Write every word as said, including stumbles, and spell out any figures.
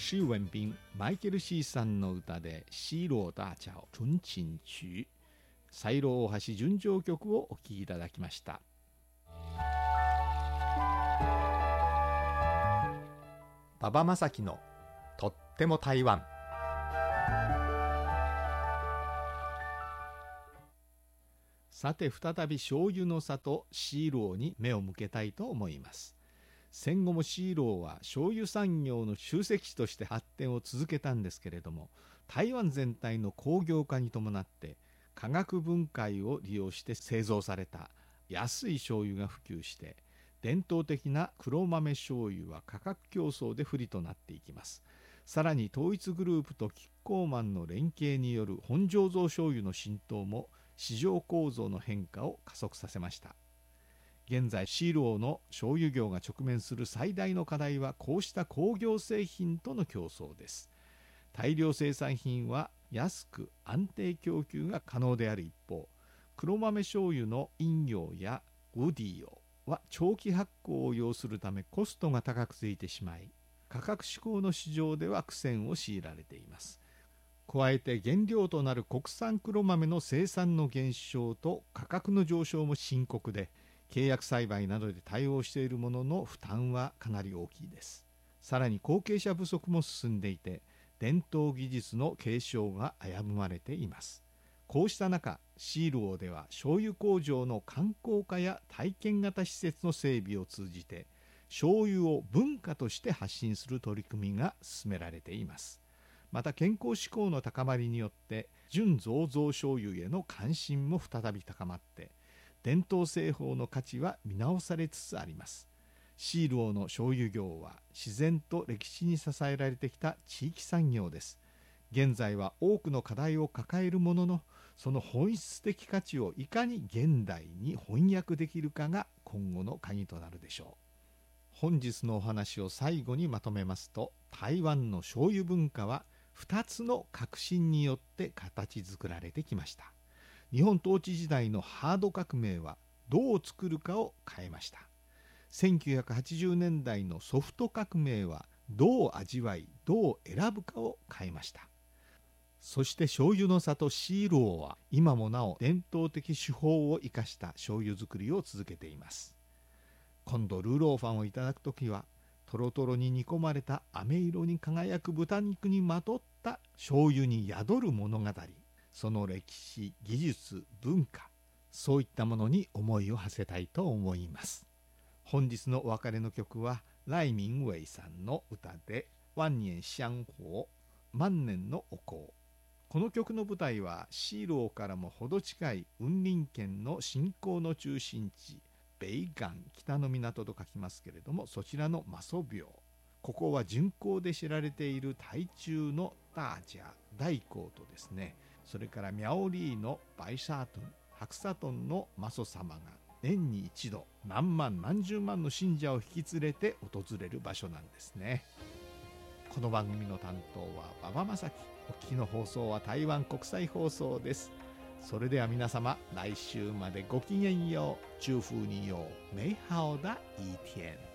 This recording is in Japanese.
施文斌マイケル C さんの歌で西螺大橋春琴曲、西螺大橋純情曲をお聴きいただきました。馬場正樹のとっても台湾。さて再び醤油の里西螺に目を向けたいと思います。戦後も西螺は醤油産業の集積地として発展を続けたんですけれども、台湾全体の工業化に伴って化学分解を利用して製造された安い醤油が普及して、伝統的な黒豆醤油は価格競争で不利となっていきます。さらに統一グループとキッコーマンの連携による本醸造醤油の浸透も市場構造の変化を加速させました。現在西螺の醤油業が直面する最大の課題はこうした工業製品との競争です。大量生産品は安く安定供給が可能である一方、黒豆醤油の飲料やウディオは長期発酵を要するためコストが高くついてしまい、価格志向の市場では苦戦を強いられています。加えて原料となる国産黒豆の生産の減少と価格の上昇も深刻で、契約栽培などで対応しているものの負担はかなり大きいです。さらに後継者不足も進んでいて、伝統技術の継承が危ぶまれています。こうした中、西螺では醤油工場の観光化や体験型施設の整備を通じて醤油を文化として発信する取り組みが進められています。また健康志向の高まりによって純醸造醤油への関心も再び高まって、伝統製法の価値は見直されつつあります。西螺の醤油業は自然と歴史に支えられてきた地域産業です。現在は多くの課題を抱えるものの、その本質的価値をいかに現代に翻訳できるかが今後の鍵となるでしょう。本日のお話を最後にまとめますと、台湾の醤油文化はふたつの革新によって形作られてきました。日本統治時代のハード革命はどう作るかを変えました。せんきゅうひゃくはちじゅうねんだいのソフト革命はどう味わい、どう選ぶかを変えました。そして醤油の里西螺は今もなお伝統的手法を生かした醤油作りを続けています。今度ルーローファンをいただくときは、トロトロに煮込まれた飴色に輝く豚肉にまとった醤油に宿る物語、その歴史、技術、文化、そういったものに思いを馳せたいと思います。本日のお別れの曲は赖明偉さんの歌で万年香火、万年のお香。この曲の舞台は西螺からもほど近い雲林県の新港の中心地、北港、北の港と書きますけれども、そちらの媽祖廟。ここは巡行で知られている台中の大家大公とですね、それから苗栗の白沙屯白沙屯の媽祖様が年に一度何万何十万の信者を引き連れて訪れる場所なんですね。この番組の担当は馬場正樹。お聞きの放送は台湾国際放送です。それでは皆様、来週までごきげんよう。祝福你有美好的一天。